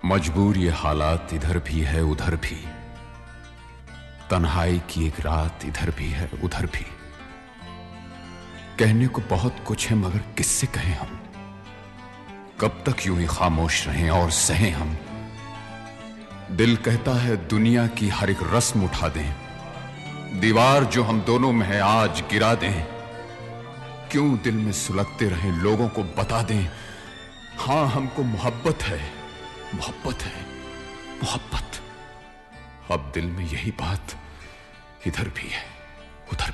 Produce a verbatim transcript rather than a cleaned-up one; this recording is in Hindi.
मजबूर ये हालात इधर भी है उधर भी, तन्हाई की एक रात इधर भी है उधर भी। कहने को बहुत कुछ है मगर किससे कहें हम, कब तक यूं ही खामोश रहें और सहें हम। दिल कहता है दुनिया की हर एक रस्म उठा दें, दीवार जो हम दोनों में है आज गिरा दें। क्यों दिल में सुलगते रहें, लोगों को बता दें, हां हमको मोहब्बत है, मोहब्बत है, मोहब्बत। अब दिल में यही बात इधर भी है उधर भी।